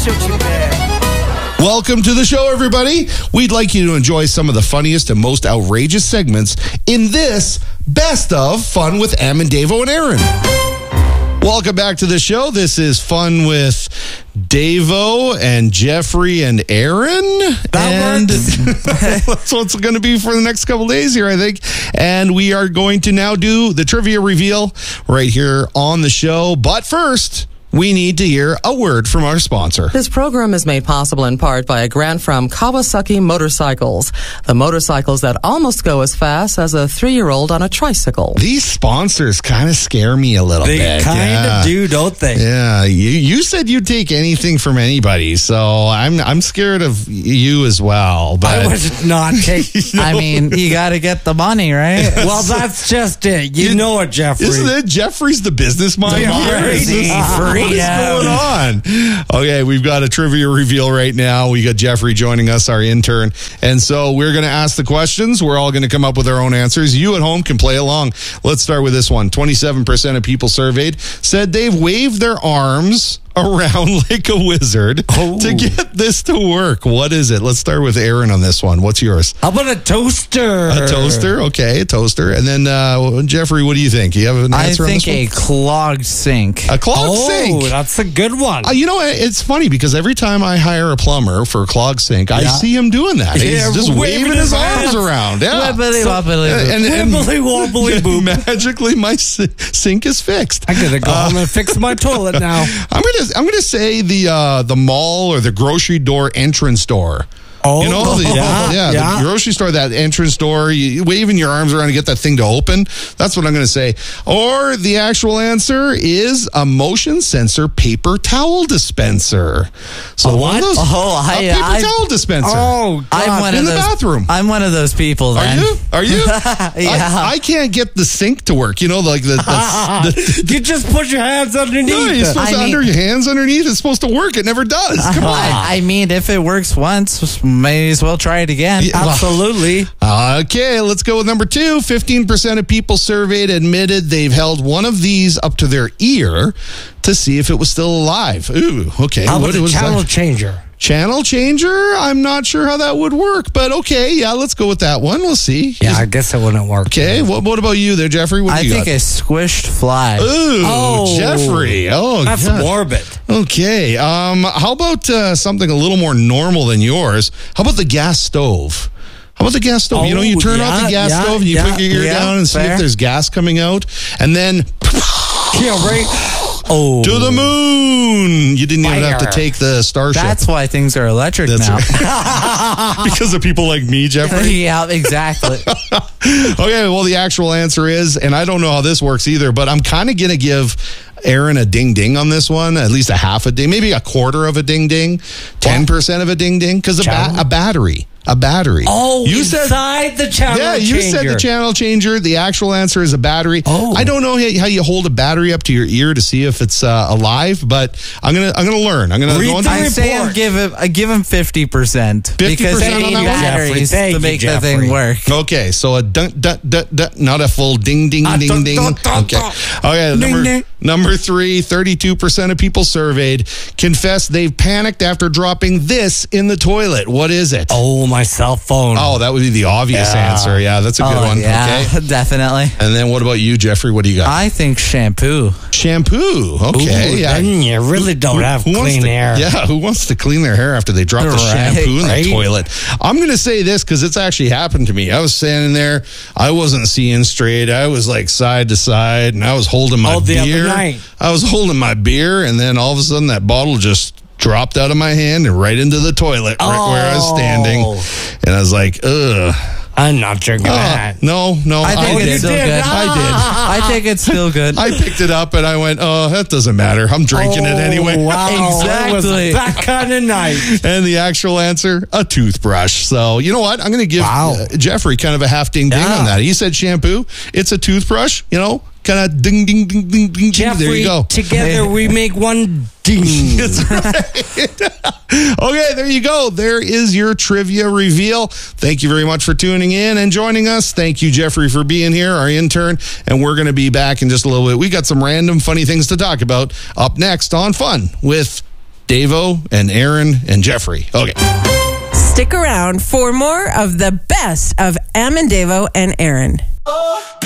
should you bear? Welcome to the show, everybody. We'd like you to enjoy some of the funniest and most outrageous segments in this Best of Fun with Em and Davo and Aaron. Welcome back to the show. This is Fun with Davo and Jeffrey and Aaron. That's what it's going to be for the next couple days here, I think. And we are going to now do the trivia reveal right here on the show. But first, we need to hear a word from our sponsor. This program is made possible in part by a grant from Kawasaki Motorcycles, the motorcycles that almost go as fast as a 3-year-old on a tricycle. These sponsors kind of scare me a little bit. They kind of do, don't they? Yeah, you said you'd take anything from anybody, so I'm scared of you as well. But I would not take. I mean, you got to get the money, right? Well, that's just it. You know it, Jeffrey. Isn't it? Jeffrey's the business mind. Crazy. What is going on? Okay, we've got a trivia reveal right now. We got Jeffrey joining us, our intern. And so we're going to ask the questions. We're all going to come up with our own answers. You at home can play along. Let's start with this one. 27% of people surveyed said they've waved their arms around like a wizard to get this to work. What is it? Let's start with Aaron on this one. What's yours? How about a toaster? A toaster? Okay, a toaster. And then, Jeffrey, what do you think? You have an answer on this one? I think a clogged sink. A clogged sink. Oh, that's a good one. You know, it's funny because every time I hire a plumber for a clogged sink, I see him doing that. He's just waving his arms around. Yeah. Wibbly wobbly And Wibbly wobbly boop. magically, my sink is fixed. I gotta go home and fix my toilet now. I'm gonna say the mall or the grocery door entrance door. Oh, you know, the grocery store, that entrance door, you waving your arms around to get that thing to open. That's what I'm going to say. Or the actual answer is a motion sensor paper towel dispenser. So what? Those, paper towel dispenser. Oh, God. In the bathroom. I'm one of those people then. Are you? Yeah. I can't get the sink to work. You know, like the you just put your hands underneath. No, you're supposed to under your hands underneath. It's supposed to work. It never does. Come on. I mean, if it works once, may as well try it again. Yeah, absolutely. Okay, let's go with number 2. 15% of people surveyed admitted they've held one of these up to their ear to see if it was still alive. Ooh, okay. How about a channel changer? Channel changer? I'm not sure how that would work, but okay, yeah, let's go with that one. We'll see. Yeah, I guess it wouldn't work. Okay, what about you there, Jeffrey? What do you got? I think a squished fly. Ooh, Jeffrey. Oh, that's morbid. Okay, how about something a little more normal than yours? How about the gas stove? How about the gas stove? You know, you turn off the gas stove and you put your ear down and see if there's gas coming out, and then Oh. To the moon. You didn't even have to take the Starship. That's why things are electric now. Right. Because of people like me, Jeffrey? Yeah, exactly. Okay, well, the actual answer is, and I don't know how this works either, but I'm kind of going to give Aaron a ding-ding on this one, at least a half a ding, maybe a quarter of a ding-ding, 10% of a ding-ding, because a battery. A battery. Oh, you inside the channel changer. Yeah, you said the channel changer. The actual answer is a battery. Oh. I don't know how you hold a battery up to your ear to see if it's alive, but I'm gonna learn. I'm gonna go into I say I give him 50% because you need batteries to make the thing work. Okay, so a not a full ding ding ding ding. Okay, number 3, 32% of people surveyed confess they've panicked after dropping this in the toilet. What is it? Oh, my cell phone. Oh, that would be the obvious answer. Yeah, that's a good one. Yeah, okay, definitely. And then what about you, Jeffrey? What do you got? I think shampoo. Shampoo. Okay. Ooh, then you really don't have clean hair. Yeah, who wants to clean their hair after they drop the shampoo in the toilet? I'm going to say this because it's actually happened to me. I was standing there. I wasn't seeing straight. I was like side to side, and I was holding my beer. I was holding my beer, and then all of a sudden that bottle just dropped out of my hand and right into the toilet right where I was standing. And I was like, ugh. I'm not drinking that. No. I think it's still good. I think it's still good. I picked it up and I went, oh, that doesn't matter. I'm drinking it anyway. Wow. Exactly. That kind of night. And the actual answer, a toothbrush. So, you know what? I'm going to give Jeffrey kind of a half ding-ding on that. He said shampoo. It's a toothbrush, you know, kind of ding-ding-ding-ding-ding. Jeffrey, there you go. Together we make one ding. That's right. Okay, there you go. There is your trivia reveal. Thank you very much for tuning in and joining us. Thank you, Jeffrey, for being here, our intern. And we're going to be back in just a little bit. We got some random funny things to talk about up next on Fun with Davo and Aaron and Jeffrey. Okay. Stick around for more of the best of Am and Davo and Aaron.